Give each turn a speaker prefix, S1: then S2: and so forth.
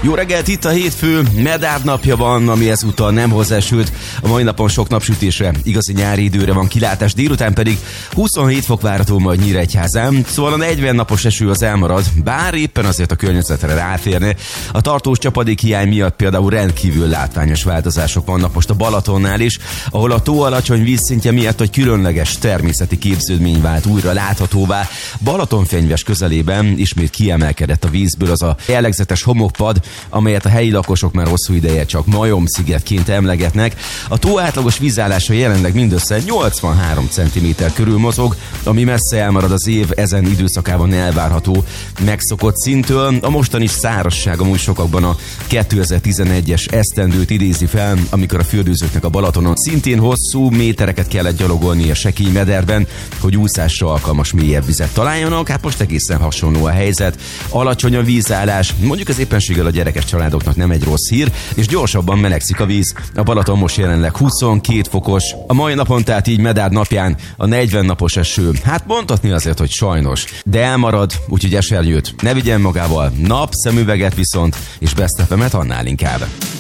S1: Jó reggelt, itt a hétfő, Medárd napja van, ami ezúttal nem hozzásült. A mai napon sok napsütésre, igazi nyári időre van kilátás, délután pedig 27 fok várható majd Nyíregyházán, szóval a 40 napos eső az elmarad, bár éppen azért a környezetre ráférne. A tartós csapadékhiány miatt például rendkívül látványos változások vannak most a Balatonnál is, ahol a tó alacsony vízszintje miatt egy különleges természeti képződmény vált újra láthatóvá. Balatonfenyves közelében ismét kiemelkedett a vízből az a jellegzetes homokpad, amelyet a helyi lakosok már hosszú ideje csak majomszigetként emlegetnek. A tó átlagos vízállása jelenleg mindössze 83 cm körül mozog, ami messze elmarad az év ezen időszakában elvárható megszokott szinttől. A mostani szárazság amúgy sokakban a 2011-es esztendőt idézi fel, amikor a fürdőzőknek a Balatonon szintén hosszú métereket kellett gyalogolni a sekély mederben, hogy úszásra alkalmas mélyebb vizet találjanak. Hát most egészen hasonló a helyzet. Alacsony a vízállás, mondjuk az éppenséggel a gyerekes családoknak nem egy rossz hír, és gyorsabban melegszik a víz. A Balaton most jelenleg 22 fokos. A mai napon, tehát így Medárd napján a 40 napos eső. Hát mondhatni azért, hogy sajnos, de elmarad, úgyhogy esernyőt ne vigyen magával, szemüveget viszont, és Best FM-et annál inkább.